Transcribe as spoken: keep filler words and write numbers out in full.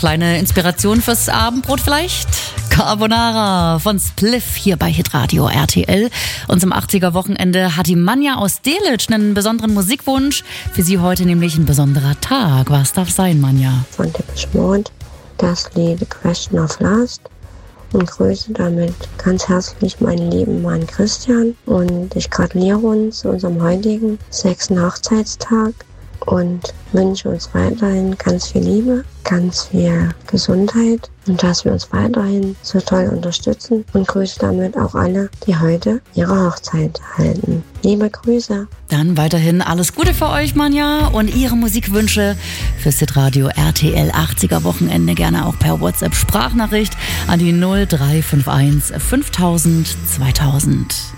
kleine Inspiration fürs Abendbrot vielleicht? Carbonara von Spliff hier bei Hitradio R T L. Und zum achtziger-Wochenende hat die Manja aus Delitzsch einen besonderen Musikwunsch. Für sie heute nämlich ein besonderer Tag. Was darf sein, Manja? Von Depeche Mode, das Lied The Question of Last. Und grüße damit ganz herzlich meinen lieben Mann Christian. Und ich gratuliere uns zu unserem heutigen sechsten Hochzeitstag und wünsche uns weiterhin ganz viel Liebe, ganz viel Gesundheit und dass wir uns weiterhin so toll unterstützen und grüße damit auch alle, die heute ihre Hochzeit halten. Liebe Grüße. Dann weiterhin alles Gute für euch, Manja, und Ihre Musikwünsche fürs Hitradio R T L achtziger-Wochenende gerne auch per WhatsApp-Sprachnachricht an die null drei fünf eins fünftausend zweitausend.